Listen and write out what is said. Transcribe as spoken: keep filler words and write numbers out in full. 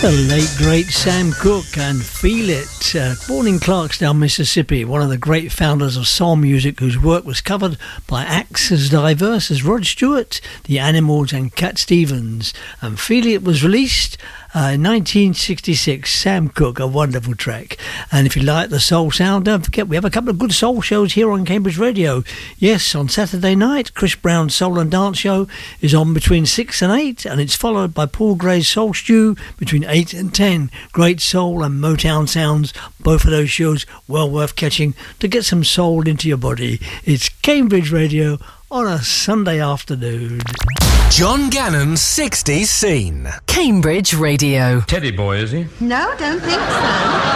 The late great Sam Cooke and Feel It. Uh, born in Clarksdale, Mississippi, one of the great founders of soul music whose work was covered by acts as diverse as Rod Stewart, The Animals and Cat Stevens. And Feel It was released uh, in nineteen sixty-six. Sam Cooke, a wonderful track. And if you like the soul sound, don't forget we have a couple of good soul shows here on Cambridge Radio. Yes, on Saturday night, Chris Brown's Soul and Dance Show is on between six and eight, and it's followed by Paul Gray's Soul Stew between eight and ten. Great soul and Motown sounds, both of those shows well worth catching to get some soul into your body. It's Cambridge Radio on a Sunday afternoon. John Gannon's sixties Scene. Cambridge Radio. Teddy boy, is he? No, don't think so.